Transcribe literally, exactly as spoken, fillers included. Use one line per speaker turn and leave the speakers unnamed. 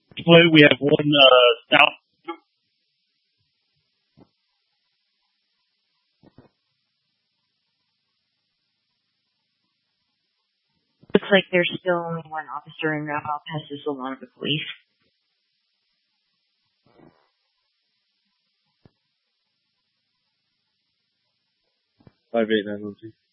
We have one uh, south.
Looks like there's still only one officer in route. I'll pass this along to the police.
Five eight nine one two.